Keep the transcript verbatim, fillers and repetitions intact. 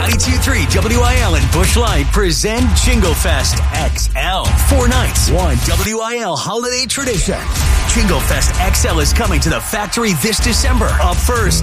ninety-two point three W I L and Busch Light present Jingle Fest X L. Four nights, one W I L holiday tradition. Jingle Fest X L is coming to the factory this December. Up first,